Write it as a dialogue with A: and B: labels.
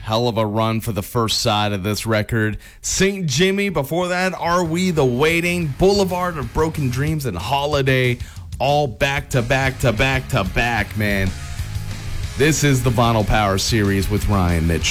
A: hell of a run for the first side of this record. St. Jimmy, before that, Are We the Waiting, Boulevard of Broken Dreams, and Holiday, all back to back to back to back, man. This is the Vinyl Power series with Ryan Mitchell.